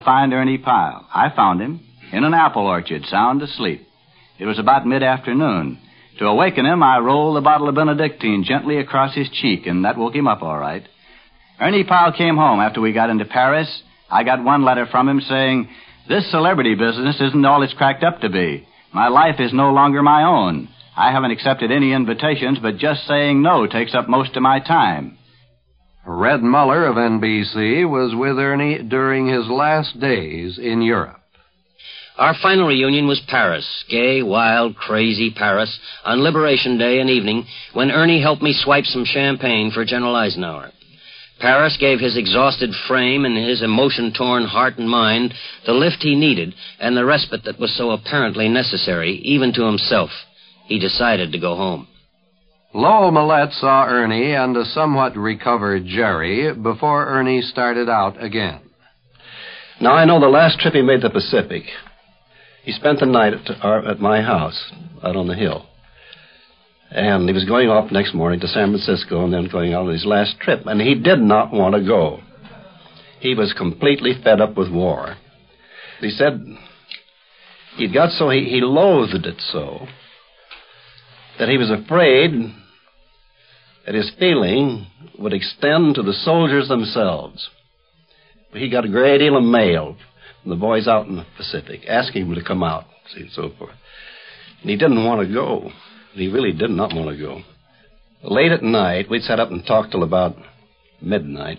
Find Ernie Pyle. I found him in an apple orchard, sound asleep. It was about mid-afternoon. To awaken him, I rolled the bottle of Benedictine gently across his cheek, and that woke him up all right. Ernie Pyle came home after we got into Paris. I got one letter from him saying, "This celebrity business isn't all it's cracked up to be. My life is no longer my own. I haven't accepted any invitations, but just saying no takes up most of my time." Red Muller of NBC was with Ernie during his last days in Europe. Our final reunion was Paris, gay, wild, crazy Paris, on Liberation Day and evening, when Ernie helped me swipe some champagne for General Eisenhower. Paris gave his exhausted frame and his emotion-torn heart and mind the lift he needed and the respite that was so apparently necessary, even to himself. He decided to go home. Lowell Millette saw Ernie and a somewhat recovered Jerry before Ernie started out again. Now, I know the last trip he made to the Pacific, he spent the night at my house out on the hill. And he was going off next morning to San Francisco and then going out on his last trip. And he did not want to go. He was completely fed up with war. He said he loathed it so that he was afraid that his feeling would extend to the soldiers themselves. He got a great deal of mail from the boys out in the Pacific asking him to come out, see, and so forth. And he didn't want to go. He really did not want to go. Late at night, we'd sat up and talked till about midnight.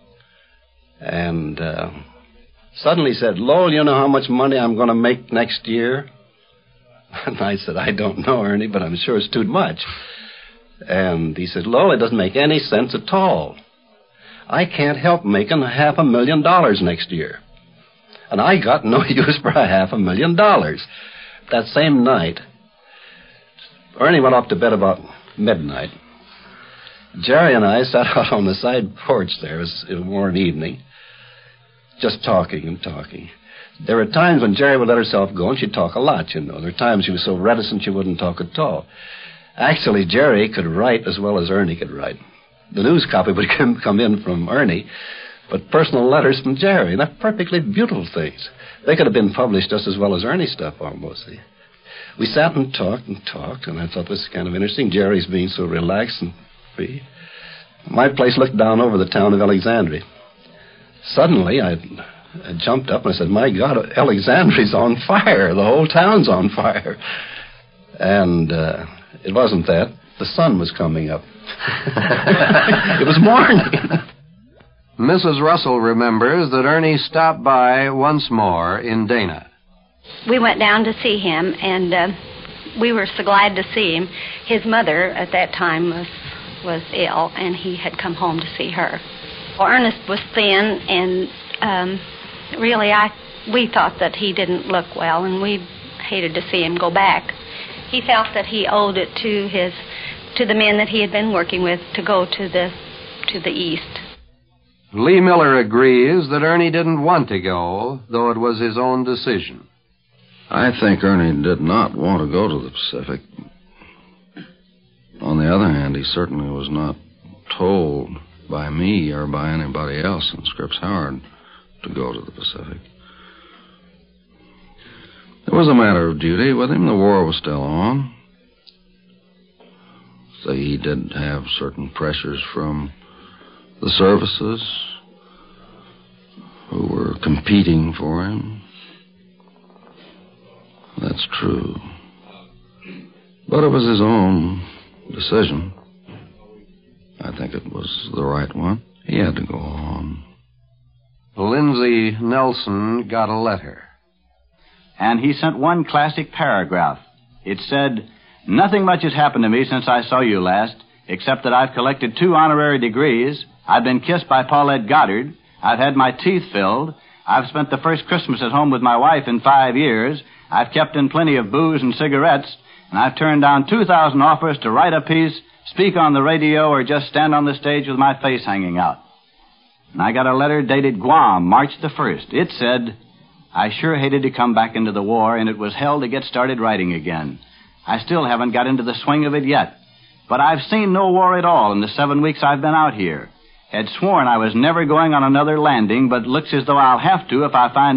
And suddenly he said, "Lowell, you know how much money I'm going to make next year?" And I said, "I don't know, Ernie, but I'm sure it's too much." And he said, "Lowell, it doesn't make any sense at all. I can't help making $500,000 next year. And I got no use for $500,000. That same night, Ernie went off to bed about midnight. Jerry and I sat out on the side porch there. It was a warm evening, just talking and talking. There were times when Jerry would let herself go, and she'd talk a lot, you know. There were times she was so reticent she wouldn't talk at all. Actually, Jerry could write as well as Ernie could write. The news copy would come in from Ernie, but personal letters from Jerry. And they're perfectly beautiful things. They could have been published just as well as Ernie stuff almost. We sat and talked, and I thought this was kind of interesting. Jerry's being so relaxed and free. My place looked down over the town of Alexandria. Suddenly, I jumped up and I said, "My God, Alexandria's on fire. The whole town's on fire." And it wasn't that. The sun was coming up. It was morning. Mrs. Russell remembers that Ernie stopped by once more in Dana. We went down to see him, and we were so glad to see him. His mother at that time was ill, and he had come home to see her. Well, Ernest was thin, and really we thought that he didn't look well, and we hated to see him go back. He felt that he owed it to the men that he had been working with to go to the East. Lee Miller agrees that Ernie didn't want to go, though it was his own decision. I think Ernie did not want to go to the Pacific. On the other hand, he certainly was not told by me or by anybody else in Scripps Howard to go to the Pacific. It was a matter of duty with him. The war was still on. So he did have certain pressures from the services who were competing for him. That's true. But it was his own decision. I think it was the right one. He had to go on. Lindsay Nelson got a letter. And he sent one classic paragraph. It said, "Nothing much has happened to me since I saw you last, except that I've collected 2 honorary degrees. I've been kissed by Paulette Goddard. I've had my teeth filled. I've spent the first Christmas at home with my wife in 5 years. I've kept in plenty of booze and cigarettes, and I've turned down 2,000 offers to write a piece, speak on the radio, or just stand on the stage with my face hanging out." And I got a letter dated Guam, March the 1st. It said, "I sure hated to come back into the war, and it was hell to get started writing again. I still haven't got into the swing of it yet. But I've seen no war at all in the 7 weeks I've been out here. Had sworn I was never going on another landing, but looks as though I'll have to if I find